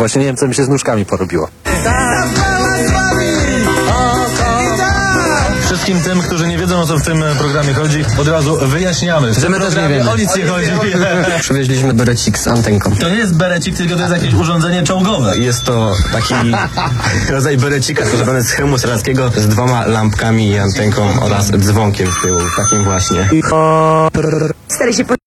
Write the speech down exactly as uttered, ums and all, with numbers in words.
Właśnie nie wiem, co mi się z nóżkami porobiło. Wszystkim tym, którzy nie wiedzą, o co w tym programie chodzi, od razu wyjaśniamy. W Że my też nie wiemy. O nic nie chodzi. Przywieźliśmy berecik z antenką. To nie jest berecik, tylko to jest jakieś urządzenie czołgowe. Jest to taki rodzaj berecika zrobiony z hełmu strzeleckiego z dwoma lampkami i antenką oraz dzwonkiem w tyłu. Takim właśnie. Stary się po...